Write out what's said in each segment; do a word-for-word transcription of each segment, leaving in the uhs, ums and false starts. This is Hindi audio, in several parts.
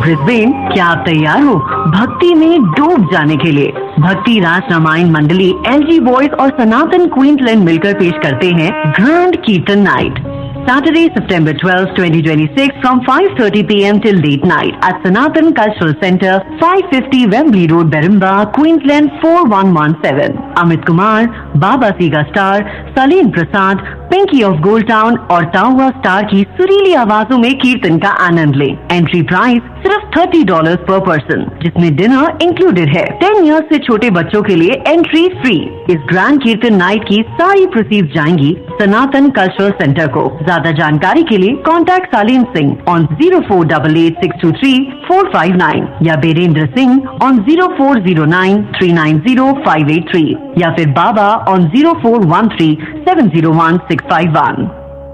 ब्रिस्बेन, क्या आप तैयार हो भक्ति में डूब जाने के लिए? भक्ति रास रामायण मंडली, एलजी बॉयज और सनातन क्वींसलैंड मिलकर पेश करते हैं ग्रैंड कीर्तन night. Saturday, September twelfth, twenty twenty-six from five thirty p m till late night at Sanatan Cultural Center, five fifty Wembley Road, Berimba, Queensland four one one seven. Amit Kumar, Baba Siga Star, Saleen Prasad, Pinky of Gold Town और टाउवा स्टार की सुरीली आवाजों में कीर्तन का आनंद लें. एंट्री प्राइस सिर्फ थर्टी डॉलर पर पर्सन, जिसमें डिनर इंक्लूडेड है. टेन ईयर्स से छोटे बच्चों के लिए एंट्री फ्री. इस ग्रैंड कीर्तन नाइट की सारी प्रोसीड्स जाएंगी सनातन कल्चरल सेंटर को. ज्यादा जानकारी के लिए contact सालीन Singh on zero four double eight six to three four five nine या Birendra Singh on zero four zero nine three nine zero five eight three या फिर बाबा on zero four one three seven zero one six five one.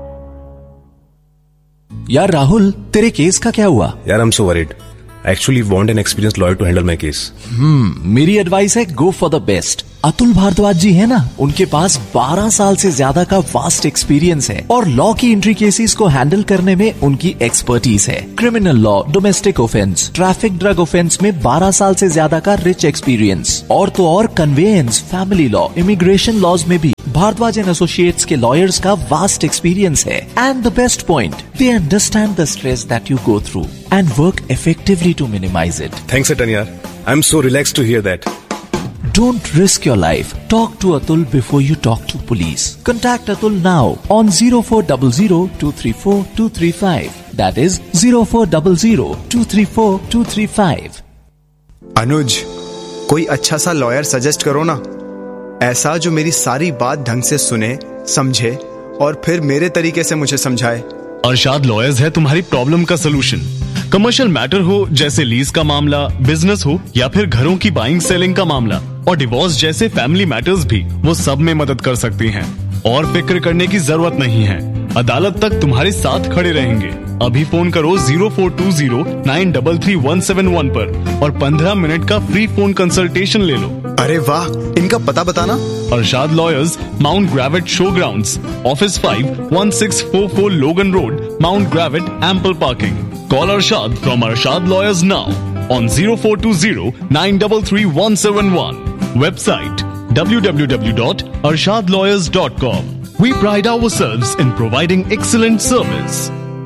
यार राहुल, तेरे केस का क्या हुआ? यार, I'm so worried. I actually want an experienced lawyer to handle my case. हम्म मेरी एडवाइस है, go for the best. Atul Bhardwaj जी है ना, उनके पास बारह साल से ज्यादा का वास्ट एक्सपीरियंस है और लॉ की एंट्री केसेस को हैंडल करने में उनकी एक्सपर्टीज है. Criminal law, domestic offence, traffic, drug offence में बारह साल से ज्यादा का रिच एक्सपीरियंस. और तो और conveyance, family law, immigration laws में भी भारद्वाज एंड एसोसिएट्स के लॉयर्स का वास्ट एक्सपीरियंस है. And the best point, they understand the stress that you go through and work effectively to minimise it. Thanks, Atan yaar. I'm so relaxed to hear that. Don't risk your life. Talk to Atul before you talk to police. Contact Atul now on zero four zero zero two three four two three five. That is zero four zero zero two three four two three five. अनुज, कोई अच्छा सा लॉयर सजेस्ट करो ना, ऐसा जो मेरी सारी बात ढंग से सुने, समझे और फिर मेरे तरीके से मुझे समझाए. अरशाद लॉयर्स है तुम्हारी प्रॉब्लम का सोल्यूशन. कमर्शियल मैटर हो जैसे लीज का मामला, बिजनेस हो या फिर घरों की बाइंग सेलिंग का मामला और डिवोर्स जैसे फैमिली मैटर्स भी, वो सब में मदद कर सकती हैं. और फिक्र करने की जरूरत नहीं है, अदालत तक तुम्हारे साथ खड़े रहेंगे. अभी फोन करो zero four to zero nine three three one seven one पर और पंद्रह मिनट का फ्री फोन कंसल्टेशन ले लो. अरे वाह, इनका पता बताना. Arshad lawyers, mount ग्रेविट show grounds, office five one six four four लोगन road, mount ग्रेविट, ample parking. Call Arshad from Arshad Lawyers now on zero four two zero nine three three one seven one. Website w w w dot arshad lawyers dot com. We pride ourselves in providing excellent service.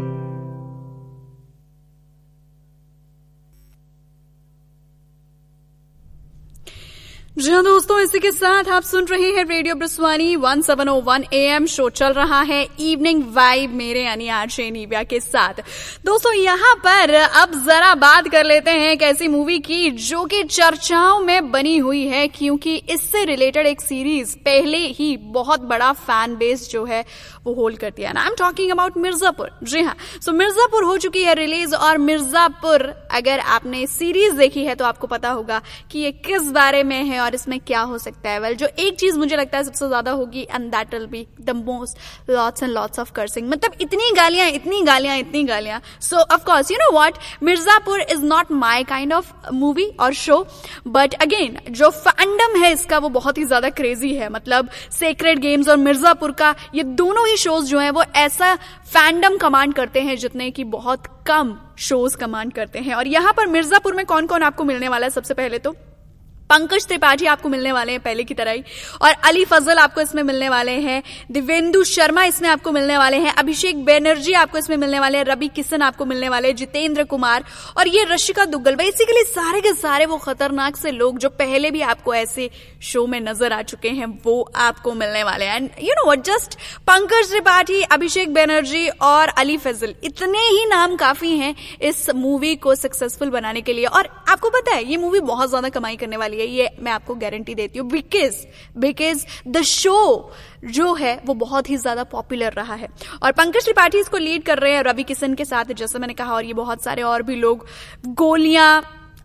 जी हाँ दोस्तों, इसी के साथ आप सुन रहे हैं radio ब्रस्वानी one seven O one A M. Show चल रहा है इवनिंग वाइब मेरे यानी आरजे निव्या के साथ. दोस्तों, यहाँ पर अब जरा बात कर लेते हैं एक ऐसी मूवी की जो कि चर्चाओं में बनी हुई है, क्योंकि इससे रिलेटेड एक सीरीज पहले ही बहुत बड़ा फैन बेस जो है वो होल्ड करती है. I am talking about Mirzapur. जी हाँ, सो मिर्जापुर हो चुकी है रिलीज. और मिर्जापुर, अगर आपने सीरीज देखी है तो आपको पता होगा कि ये किस बारे में है और इसमें क्या हो सकता है. वेल, जो एक चीज मुझे लगता है सबसे ज्यादा होगी, and that will be the most lots and lots of cursing. मतलब इतनी गालियां इतनी गालियां इतनी गालियां. सो of course you know what, Mirzapur is not my kind of movie और शो, बट अगेन जो फैंडम है इसका वो बहुत ही ज्यादा क्रेजी है. मतलब सेक्रेड गेम्स और मिर्जापुर का, ये दोनों ही शोज जो है वो ऐसा फैंडम कमांड करते हैं जितने की बहुत कम शोज कमांड करते हैं. और यहां पर मिर्जापुर में कौन कौन आपको मिलने वाला है? सबसे पहले तो पंकज त्रिपाठी आपको मिलने वाले हैं पहले की तरह ही, और अली फजल आपको इसमें मिलने वाले हैं, दिव्येंदु शर्मा इसमें आपको मिलने वाले हैं, अभिषेक बैनर्जी आपको इसमें मिलने वाले हैं, रवि किशन आपको मिलने वाले हैं, जितेंद्र कुमार और ये रशिका दुग्गल. बेसिकली सारे के सारे वो खतरनाक से लोग जो पहले भी आपको ऐसे शो में नजर आ चुके हैं वो आपको मिलने वाले हैं. And you know what, just Pankaj Tripathi, अभिषेक बैनर्जी और अली फजल, इतने ही नाम काफी हैं इस मूवी को सक्सेसफुल बनाने के लिए. और आपको पता है ये मूवी बहुत ज्यादा कमाई करने वाली है, ये मैं आपको गारंटी देती हूँ, बिकॉज बिकॉज द शो जो है वो बहुत ही ज्यादा पॉपुलर रहा है. और पंकज त्रिपाठी इसको लीड कर रहे हैं रवि किशन के साथ, जैसे मैंने कहा, और ये बहुत सारे और भी लोग. गोलियां,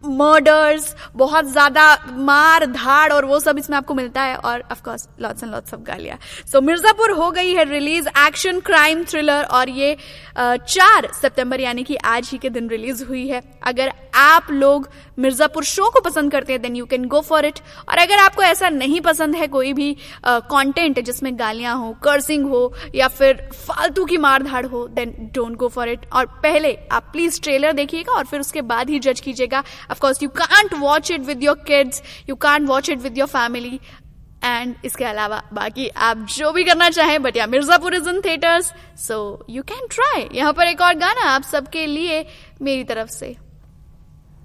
मर्डर्स, बहुत ज्यादा मार धाड़ और वो सब इसमें आपको मिलता है, और of course lots and lots of गालियां। सो मिर्जापुर हो गई है रिलीज, एक्शन क्राइम थ्रिलर, और ये चार सितंबर यानी कि आज ही के दिन रिलीज हुई है। अगर आप लोग मिर्जापुर शो को पसंद करते हैं then you can go for it, और अगर आपको ऐसा नहीं पसंद है कोई भी कंटेंट uh, जिसमें गालियां हो, कर्सिंग हो या फिर फालतू की मारधाड़ हो, then don't go for it. और पहले आप प्लीज ट्रेलर देखिएगा और फिर उसके बाद ही जज कीजिएगा। Of course you can't watch it with your kids, you can't watch it with your family, and इसके अलावा बाकी आप जो भी करना चाहें, बट या Mirzapur is in theatres, so you can try. यहाँ पर एक और गाना आप सबके लिए मेरी तरफ से।